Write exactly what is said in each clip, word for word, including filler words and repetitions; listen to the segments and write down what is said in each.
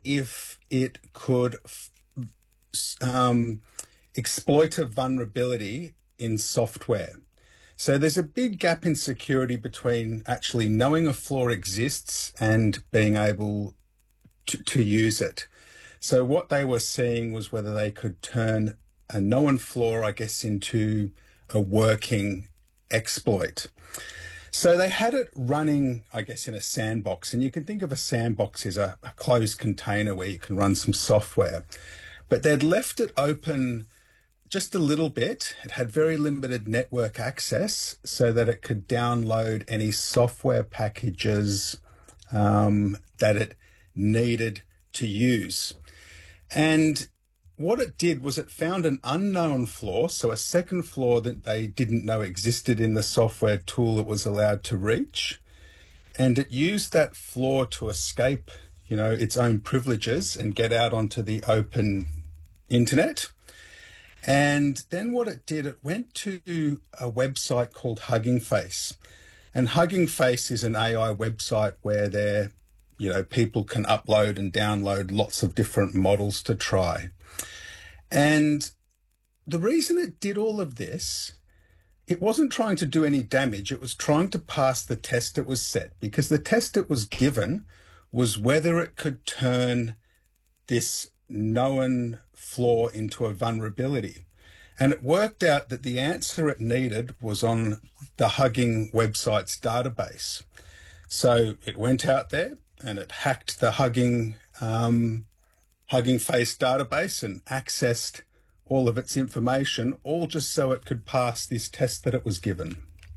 if it could um, exploit a vulnerability in software. So there's a big gap in security between actually knowing a flaw exists and being able to, to use it. So what they were seeing was whether they could turn a known flaw, I guess, into a working exploit. So they had it running, I guess, in a sandbox. And you can think of a sandbox as a, a closed container where you can run some software. But they'd left it open just a little bit. It had very limited network access so that it could download any software packages um, that it needed to use. And what it did was it found an unknown flaw, so a second flaw that they didn't know existed in the software tool it was allowed to reach. And it used that flaw to escape, you know, its own privileges and get out onto the open internet. And then what it did, it went to a website called Hugging Face. And Hugging Face is an A I website where there, you know, people can upload and download lots of different models to try. And the reason it did all of this, it wasn't trying to do any damage. It was trying to pass the test it was set, because the test it was given was whether it could turn this known flaw into a vulnerability. And it worked out that the answer it needed was on the Hugging website's database. So it went out there and it hacked the Hugging um, Hugging Face database and accessed all of its information, all just so it could pass this test that it was given.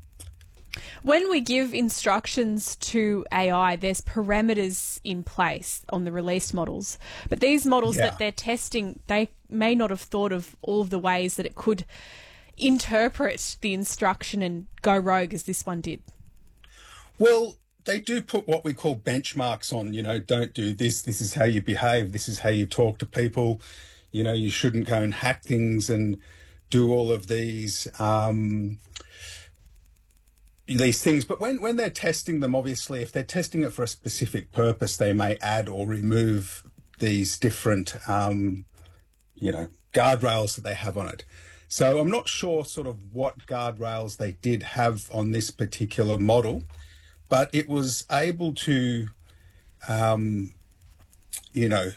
When we give instructions to A I, there's parameters in place on the released models. But these models Yeah. that they're testing, they may not have thought of all of the ways that it could interpret the instruction and go rogue as this one did. Well, they do put what we call benchmarks on, you know, don't do this, this is how you behave, this is how you talk to people, you know, you shouldn't go and hack things and do all of these um, these things. But when, when they're testing them, obviously, if they're testing it for a specific purpose, they may add or remove these different, um, you know, guardrails that they have on it. So I'm not sure sort of what guardrails they did have on this particular model, but it was able to, um, you know,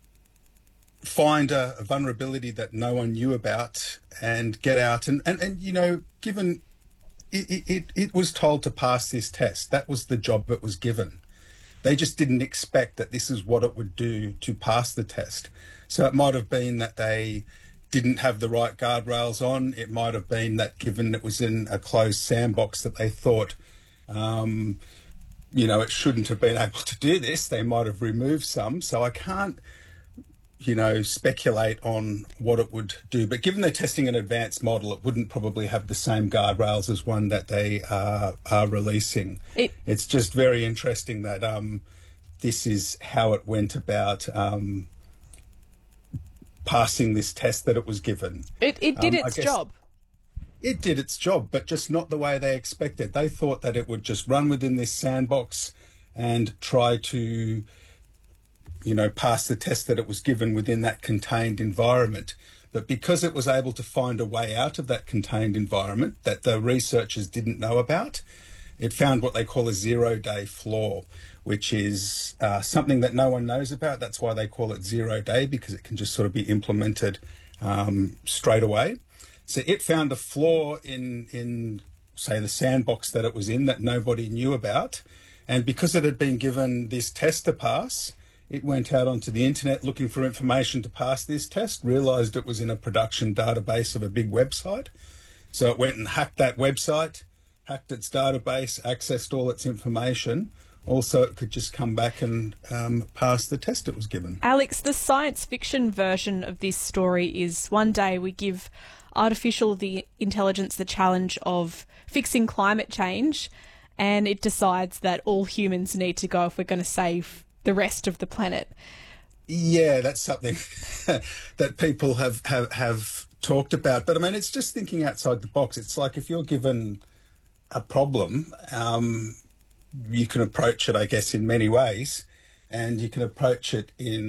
find a, a vulnerability that no one knew about and get out. And, and, and you know, given it, it, it was told to pass this test, that was the job it was given. They just didn't expect that this is what it would do to pass the test. So it might have been that they didn't have the right guardrails on. It might have been that given it was in a closed sandbox that they thought, um, you know, it shouldn't have been able to do this. They might have removed some. So I can't, you know, speculate on what it would do. But given they're testing an advanced model, it wouldn't probably have the same guardrails as one that they uh, are releasing. It, it's just very interesting that um, this is how it went about um, passing this test that it was given. It, it did um, its job. It did its job, but just not the way they expected. They thought that it would just run within this sandbox and try to, you know, pass the test that it was given within that contained environment. But because it was able to find a way out of that contained environment that the researchers didn't know about, it found what they call a zero-day flaw, which is uh, something that no one knows about. That's why they call it zero-day, because it can just sort of be implemented um, straight away. So it found a flaw in, in, say, the sandbox that it was in that nobody knew about. And because it had been given this test to pass, it went out onto the internet looking for information to pass this test, realised it was in a production database of a big website. So it went and hacked that website, hacked its database, accessed all its information. Also, it could just come back and um, pass the test it was given. Alex, the science fiction version of this story is one day we give artificial the intelligence the challenge of fixing climate change, and it decides that all humans need to go if we're going to save the rest of the planet. Yeah, that's something that people have, have, have talked about. But I mean, it's just thinking outside the box. It's like if you're given a problem, um, you can approach it, I guess, in many ways, and you can approach it in